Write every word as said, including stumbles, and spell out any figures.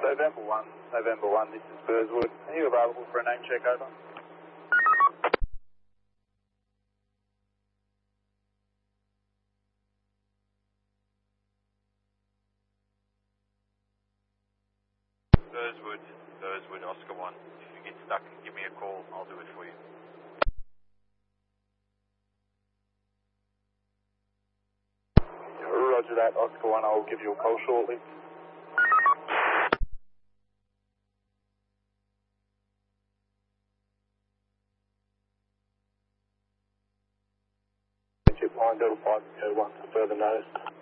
November one, November one, this is Burswood. Are you available for a name check over? Burswood, Burswood, Oscar one. If you get stuck, give me a call. I'll do it for you. Roger that, Oscar one. I'll give you a call shortly. Line Delta five zero one for further notice.